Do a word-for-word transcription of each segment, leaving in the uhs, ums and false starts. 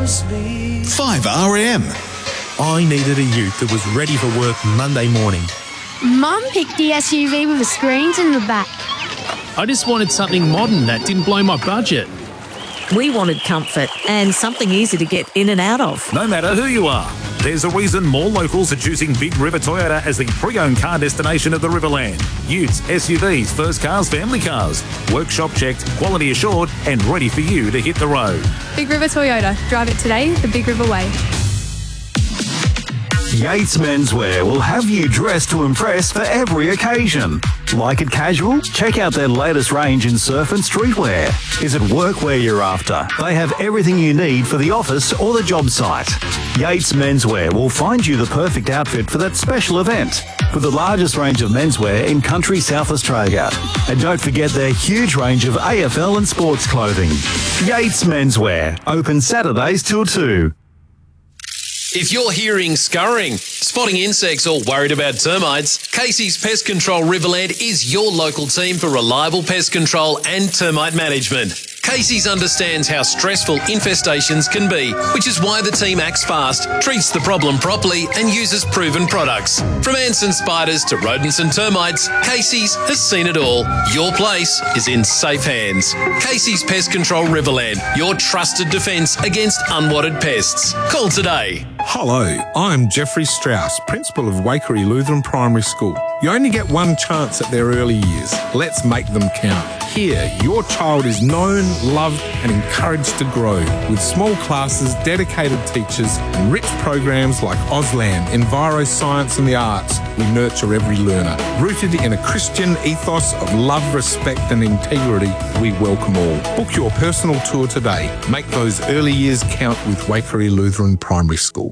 five R M. I needed a ute that was ready for work Monday morning. Mum picked the S U V with the screens in the back. I just wanted something modern that didn't blow my budget. We wanted comfort and something easy to get in and out of. No matter who you are, there's a reason more locals are choosing Big River Toyota as the pre-owned car destination of the Riverland. Utes, S U Vs, first cars, family cars. Workshop checked, quality assured, and ready for you to hit the road. Big River Toyota. Drive it today the Big River way. Yates Menswear will have you dressed to impress for every occasion. Like it casual? Check out their latest range in surf and streetwear. Is it workwear you're after? They have everything you need for the office or the job site. Yates Menswear will find you the perfect outfit for that special event, with the largest range of menswear in country South Australia. And don't forget their huge range of A F L and sports clothing. Yates Menswear, open Saturdays till two. If you're hearing scurrying, spotting insects or worried about termites, Casey's Pest Control Riverland is your local team for reliable pest control and termite management. Casey's understands how stressful infestations can be, which is why the team acts fast, treats the problem properly and uses proven products. From ants and spiders to rodents and termites, Casey's has seen it all. Your place is in safe hands. Casey's Pest Control Riverland, your trusted defence against unwanted pests. Call today. Hello, I'm Jeffrey Strauss, Principal of Waikerie Lutheran Primary School. You only get one chance at their early years. Let's make them count. Here, your child is known, loved and encouraged to grow. With small classes, dedicated teachers and rich programs like Auslan, Enviro Science and the Arts, we nurture every learner. Rooted in a Christian ethos of love, respect and integrity, we welcome all. Book your personal tour today. Make those early years count with Waikerie Lutheran Primary School.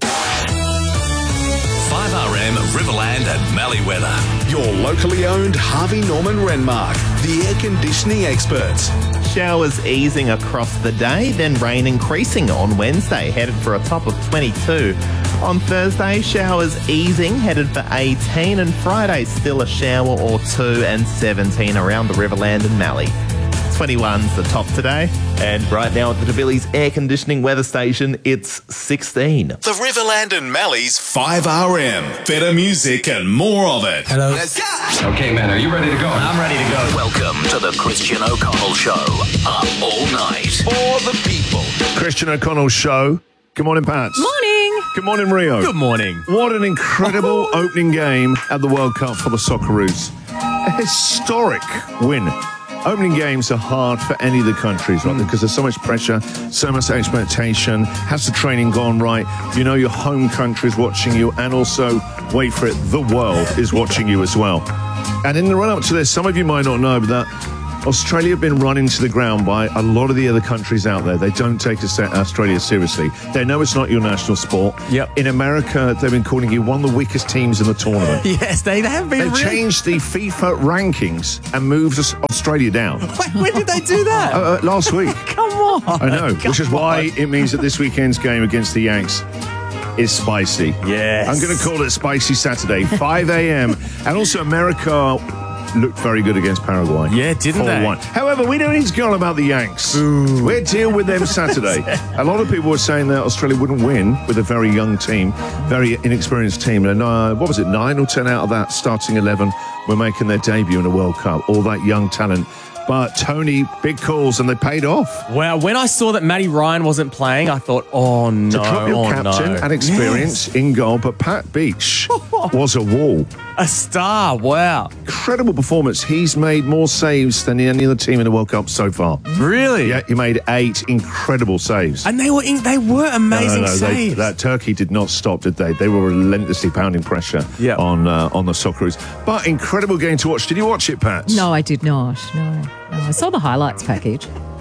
five R M Riverland and Mallee Weather. Your locally owned Harvey Norman Renmark, the air conditioning experts. Showers easing across the day, then rain increasing on Wednesday, headed for a top of twenty-two. On Thursday, showers easing, headed for eighteen, and Friday still a shower or two and seventeen around the Riverland and Mallee. twenty-one's the top today, and right now at the Tabilly's air conditioning weather station, it's sixteen. The Riverland and Mallee's five R M. Better music and more of it. Hello. Let's go. Okay, man, are you ready to go? I'm ready to go. Welcome to the Christian O'Connell Show. Up all night. For the people. Christian O'Connell Show. Good morning, Pats. Morning. Good morning, Rio. Good morning. What an incredible opening game at the World Cup for the Socceroos. A historic win. Opening games are hard for any of the countries, right? Mm. Because there's so much pressure, so much expectation. Has the training gone right? You know your home country is watching you, and also, wait for it, the world is watching you as well. And in the run-up to this, some of you might not know, but that Australia have been run into the ground by a lot of the other countries out there. They don't take Australia seriously. They know it's not your national sport. Yep. In America, they've been calling you one of the weakest teams in the tournament. Yes, they have been. They've really... changed the FIFA rankings and moved Australia down. Wait, when did they do that? Uh, uh, last week. Come on. I know, Come which is why on. it means that this weekend's game against the Yanks is spicy. Yes. I'm going to call it Spicy Saturday, five a.m. And also America looked very good against Paraguay. Yeah, didn't they? four one. However, we don't need to go on about the Yanks. Ooh. We'll deal with them Saturday. A lot of people were saying that Australia wouldn't win with a very young team, very inexperienced team. And uh, what was it, nine or ten out of that starting eleven were making their debut in the World Cup. All that young talent. But Tony, big calls, and they paid off. Wow, when I saw that Matty Ryan wasn't playing, I thought, oh no, To club your oh captain no. and experience Yes. in goal, but Pat Beach was a wall. A star, wow. Incredible performance. He's made more saves than any other team in the World Cup so far. Really? Yeah, he made eight incredible saves. And they were in, they were amazing no, no, no, they, saves. that Turkey did not stop, did they? They were relentlessly pounding pressure Yep. on uh, on the Socceroos. But incredible game to watch. Did you watch it, Pat? No, I did not. No, no. I saw the highlights package.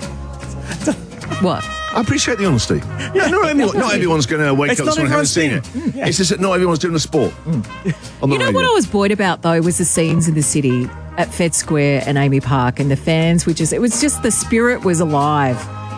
What? I appreciate the honesty. Yeah, not, everyone, not everyone's going to wake It's up not this morning and haven't seen it. everyone's thing. Mm, yeah. It's just that not everyone's doing the sport. Mm. On the You know radio. what I was buoyed about, though, was the scenes in the city at Fed Square and Amy Park and the fans, which is, it was just, the spirit was alive.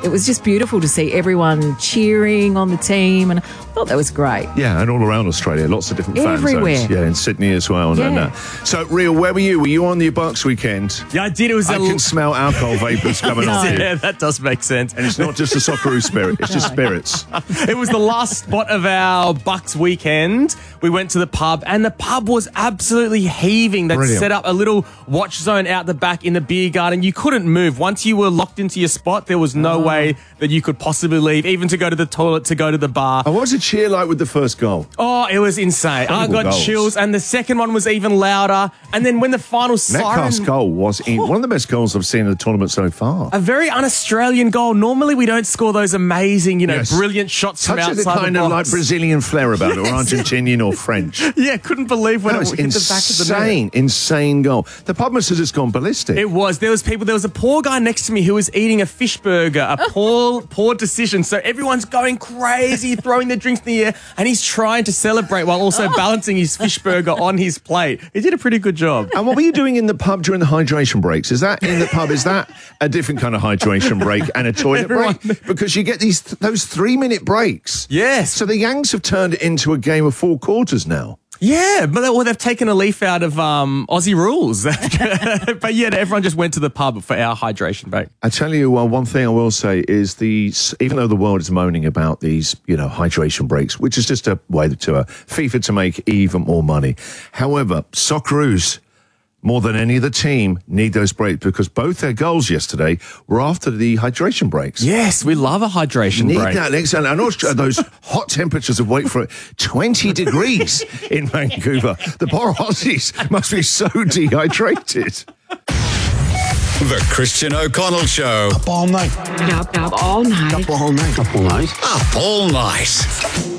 it was just beautiful to see everyone cheering on the team, and I thought that was great. Yeah, and all around Australia, lots of different fan Everywhere. zones. Yeah, in Sydney as well. And, Yeah. and, uh, so, Real, where were you? Were you on the Bucks weekend? Yeah, I did. It was I a can smell alcohol vapours coming off you. Yeah, that does make sense. And it's not just a Socceroo spirit, it's just spirits. It was the last spot of our Bucks weekend. We went to the pub, and the pub was absolutely heaving. They Brilliant. set up a little watch zone out the back in the beer garden. You couldn't move. Once you were locked into your spot, there was no way that you could possibly leave, even to go to the toilet, to go to the bar. And what was the cheer like with the first goal? Oh, it was insane. I Incredible got goals. chills, and the second one was even louder. And then when the final Metcalf's siren... goal was in, one of the best goals I've seen in the tournament so far. A very un-Australian goal. Normally, we don't score those amazing, you know, Yes. brilliant shots from Touch outside of the kind the of box. like Brazilian flair about it, or Argentinian or French. Yeah, couldn't believe when That it was hit the back of the net. insane, insane goal. The pub must have just gone ballistic. It was. There was people. There was a poor guy next to me who was eating a fish burger. A poor, poor decision. So everyone's going crazy, throwing their drinks in the air, and he's trying to celebrate while also balancing his fish burger on his plate. He did a pretty good job. And what were you doing in the pub during the hydration breaks? Is that in the pub? Is that a different kind of hydration break and a toilet Everyone- break? Because you get these those three minute breaks. Yes. So the Yanks have turned it into a game of four quarters now. Yeah, but they, well, they've taken a leaf out of um, Aussie rules. But yeah, everyone just went to the pub for our hydration break. I tell you, uh, one thing I will say is these. Even though the world is moaning about these, you know, hydration breaks, which is just a way to uh, FIFA to make even more money. However, Socceroos, more than any other team, need those breaks because both their goals yesterday were after the hydration breaks. Yes, we love a hydration Need break. that next, and I know those hot temperatures of wait for it, twenty degrees in Vancouver. The poor Aussies must be so dehydrated. The Christian O'Connell Show. Up all night. Up, up all night. Up all night. Up all night. Up all night.